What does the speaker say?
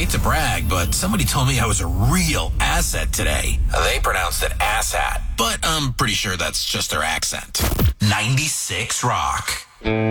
hate to brag, but somebody told me I was a real asset today. They pronounced it asshat, but I'm pretty sure that's just their accent. 96 Rock.